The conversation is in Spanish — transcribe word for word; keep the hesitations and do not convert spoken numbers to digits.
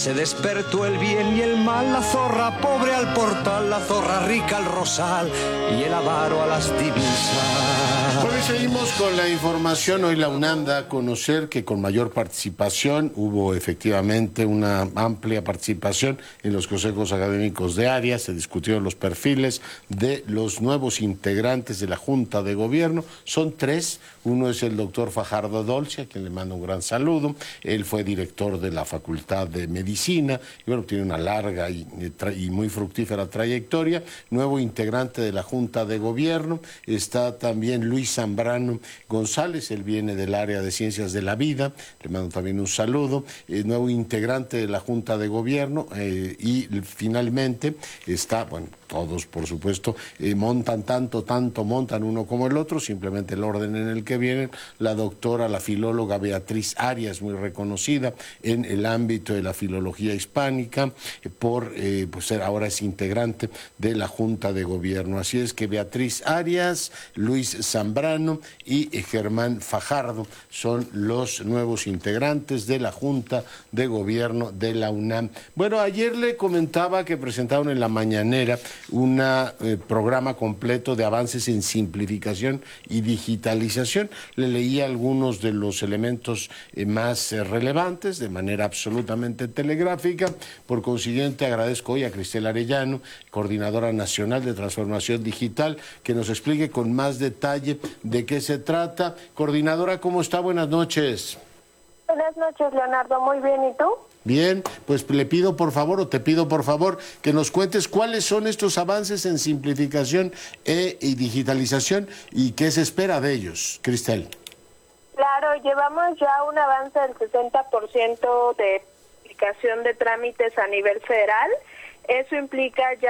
Se despertó el bien y el mal, la zorra pobre al portal, la zorra rica al rosal y el avaro a las divisas. Bueno, seguimos con la información. Hoy la UNAM da a conocer que con mayor participación hubo efectivamente una amplia participación en los consejos académicos de área. Se discutieron los perfiles de los nuevos integrantes de la Junta de Gobierno. Son tres. Uno es el doctor Fajardo Dolce, a quien le mando un gran saludo. Él fue director de la Facultad de Medicina y bueno, tiene una larga y, y muy fructífera trayectoria. Nuevo integrante de la Junta de Gobierno está también Luis Zambrano González. Él viene del área de Ciencias de la Vida. Le mando también un saludo. Eh, nuevo integrante de la Junta de Gobierno eh, y finalmente está, bueno, todos por supuesto eh, montan tanto, tanto montan uno como el otro, simplemente el orden en el que vienen. La doctora, la filóloga Beatriz Arias, muy reconocida en el ámbito de la filología hispánica, eh, por eh, pues ser ahora es integrante de la Junta de Gobierno. Así es que Beatriz Arias, Luis Zambrano y eh, Germán Fajardo son los nuevos integrantes de la Junta de Gobierno de la UNAM. Bueno, ayer le comentaba que presentaron en la mañanera un eh, programa completo de avances en simplificación y digitalización. Le leía algunos de los elementos eh, más eh, relevantes de manera absolutamente telegráfica. Por consiguiente, agradezco hoy a Cristel Arellano, coordinadora nacional de transformación digital, que nos explique con más detalle de qué se trata. Coordinadora, ¿cómo está? Buenas noches. Buenas noches, Leonardo. Muy bien, ¿y tú? Bien, pues le pido por favor, o te pido por favor, que nos cuentes cuáles son estos avances en simplificación e, y digitalización y qué se espera de ellos, Cristel. Claro, llevamos ya un avance del sesenta por ciento de simplificación de trámites a nivel federal. Eso implica ya